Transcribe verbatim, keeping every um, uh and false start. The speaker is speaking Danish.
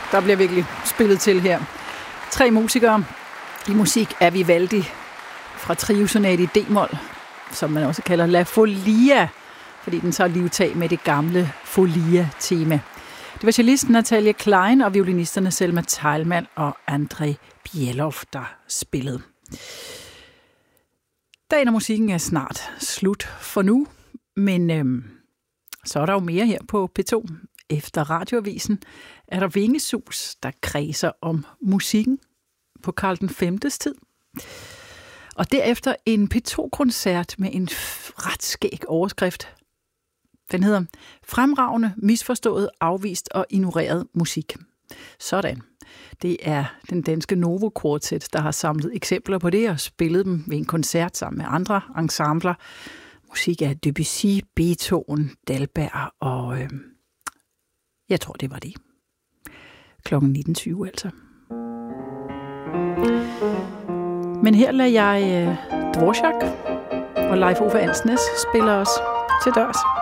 Der bliver virkelig spillet til her. Tre musikere i musik er Vivaldi fra Trio-sonate i D-mol, som man også kalder La Folia, fordi den tager livtag med det gamle Folia-tema. Det var cellisten Natalia Klein og violinisterne Selma Teilman og Andrei Bielov, der spillede. Dagen og musikken er snart slut for nu, men øhm, så er der jo mere her på P to. Efter radioavisen er der vingesus, der kredser om musikken på Karl den femtes tid. Og derefter en P to-koncert med en ret skæg overskrift. Den hedder Fremragende, misforstået, afvist og ignoreret musik. Sådan. Det er den danske Novo Quartet, der har samlet eksempler på det og spillet dem ved en koncert sammen med andre ensembler. Musik af Debussy, Beethoven, Dalberg og øh, jeg tror, det var det. klokken nitten tyve altså. Men her lader jeg øh, Dvorak og Leif Ove Ansnes spille os til dørs.